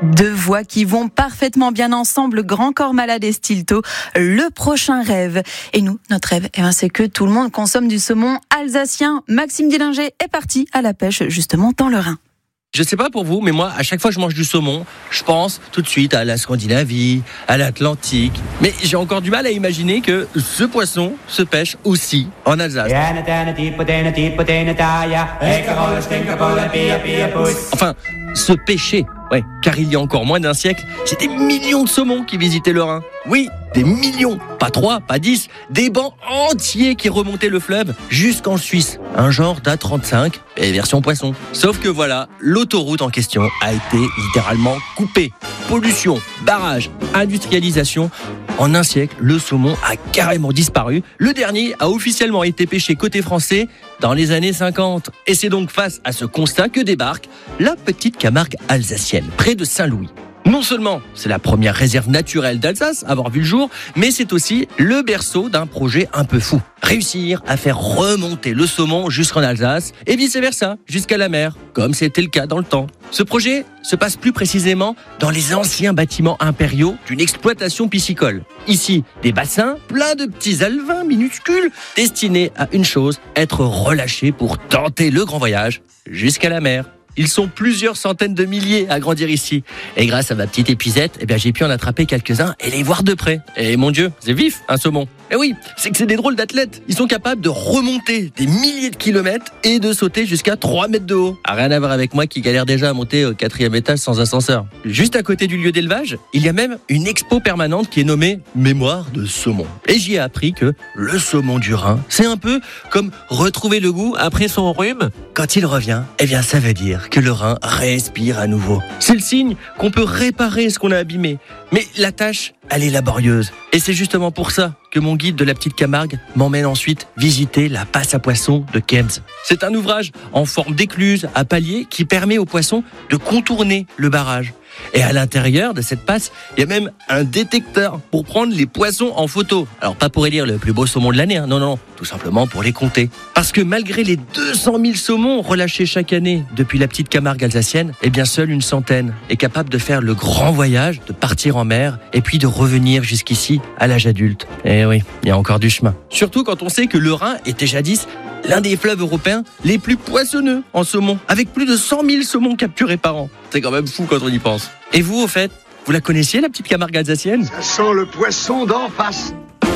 Deux voix qui vont parfaitement bien ensemble, Grand Corps Malade et Stilto, le prochain rêve. Et nous, notre rêve, c'est que tout le monde consomme du saumon alsacien. Maxime Dillinger est parti à la pêche, justement, dans le Rhin. Je sais pas pour vous, mais moi, à chaque fois que je mange du saumon, je pense tout de suite à la Scandinavie, à l'Atlantique. Mais j'ai encore du mal à imaginer que ce poisson se pêche aussi en Alsace. Enfin, se pêcher, ouais, car il y a encore moins d'un siècle, c'est des millions de saumons qui visitaient le Rhin. Oui, des millions, pas 3, pas 10, des bancs entiers qui remontaient le fleuve jusqu'en Suisse. Un genre d'A35, et version poisson. Sauf que voilà, l'autoroute en question a été littéralement coupée. Pollution, barrage, industrialisation. En un siècle, le saumon a carrément disparu. Le dernier a officiellement été pêché côté français dans les années 50. Et c'est donc face à ce constat que débarque la petite Camargue alsacienne, près de Saint-Louis. Non seulement c'est la première réserve naturelle d'Alsace à avoir vu le jour, mais c'est aussi le berceau d'un projet un peu fou. Réussir à faire remonter le saumon jusqu'en Alsace et vice-versa, jusqu'à la mer, comme c'était le cas dans le temps. Ce projet se passe plus précisément dans les anciens bâtiments impériaux d'une exploitation piscicole. Ici, des bassins pleins de petits alevins minuscules destinés à une chose, être relâchés pour tenter le grand voyage jusqu'à la mer. Ils sont plusieurs centaines de milliers à grandir ici. Et grâce à ma petite épisette, j'ai pu en attraper quelques-uns et les voir de près. Et mon Dieu, c'est vif, un saumon. Et oui, c'est que c'est des drôles d'athlètes. Ils sont capables de remonter des milliers de kilomètres et de sauter jusqu'à 3 mètres de haut. Rien à voir avec moi qui galère déjà à monter au 4e étage sans ascenseur. Juste à côté du lieu d'élevage, il y a même une expo permanente qui est nommée Mémoire de saumon. Et j'y ai appris que le saumon du Rhin, c'est un peu comme retrouver le goût après son rhume. Quand il revient, ça veut dire que le Rhin respire à nouveau. C'est le signe qu'on peut réparer ce qu'on a abîmé. Mais la tâche, elle est laborieuse. Et c'est justement pour ça que mon guide de la petite Camargue m'emmène ensuite visiter la passe à poissons de Kems. C'est un ouvrage en forme d'écluse à palier qui permet aux poissons de contourner le barrage. Et à l'intérieur de cette passe, il y a même un détecteur pour prendre les poissons en photo. Alors pas pour élire le plus beau saumon de l'année, non, tout simplement pour les compter. Parce que malgré les 200 000 saumons relâchés chaque année depuis la petite Camargue alsacienne, seule une centaine est capable de faire le grand voyage, de partir en mer et puis de revenir jusqu'ici à l'âge adulte. Et oui, il y a encore du chemin. Surtout quand on sait que le Rhin était jadis l'un des fleuves européens les plus poissonneux en saumon, avec plus de 100 000 saumons capturés par an. C'est quand même fou quand on y pense. Et vous, au fait, vous la connaissiez, la petite Camargue alsacienne ? Ça sent le poisson d'en face.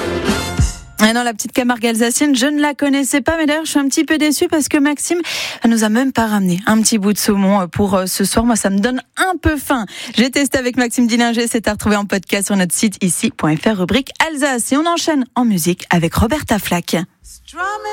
Ah non, la petite Camargue alsacienne, je ne la connaissais pas, mais d'ailleurs, je suis un petit peu déçue parce que Maxime nous a même pas ramené un petit bout de saumon pour ce soir. Moi, ça me donne un peu faim. J'ai testé avec Maxime Dillinger, c'est à retrouver en podcast sur notre site ici.fr, rubrique Alsace. Et on enchaîne en musique avec Roberta Flack.